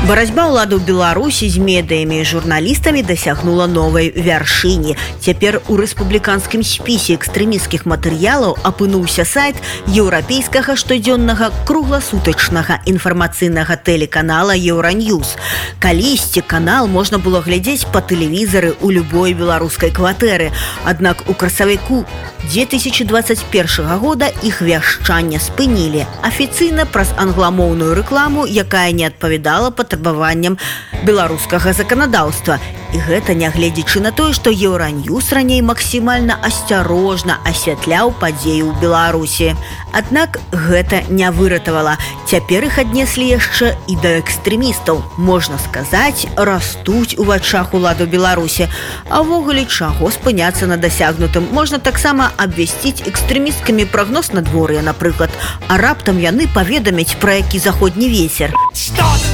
Барацьба ўладаў Беларусі з медыямі і журналістамі дасягнула новай вяршыні. Цяпер у рэспубліканскім спісе экстрэмісцкіх матэрыялаў апынуўся сайт еўрапейскага штодзённага кругласутачнага інфармацыйнага тэлеканала «Еўраньюз». Калісьці канал можна было глядзець па тэлевізары ў любой беларускай кватэры. Аднак у красавіку 2021 года іх вяшчанне спынілі афіцыйна праз англамоўную рэкламу, якая не адпавядала патрабаванням беларускага заканадаўства. І гэта нягледзячы на тое, што «Еўраньюз» раней максімальна асцярожна асвятляў падзеі ў Беларусі. Аднак гэта не выратавала. Цяпер іх аднеслі яшчэ і да экстрэмістаў. Можна сказаць, растуць у вачах уладаў Беларусі. А ўвогуле, чаго спыняцца на дасягнутым? Можна таксама абвясціць экстрэмісткамі прагноз надвор'я, напрыклад. А раптам яны паведамяць, пра які заходні вецер.